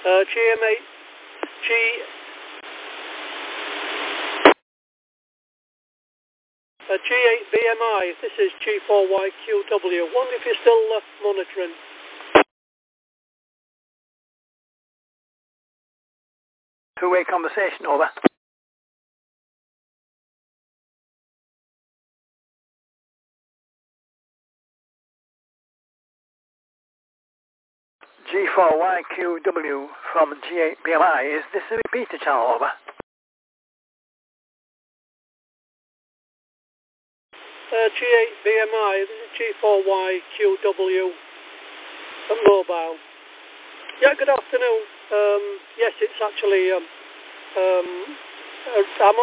GMA, G8 BMI, this is G4YQW. Wonder if you're still monitoring. Two-way conversation, over. G4YQW from G8 BMI. Is this a repeater channel, over? G8 BMI, this is G4YQW mobile. Yeah, good afternoon. Yes, it's actually I'm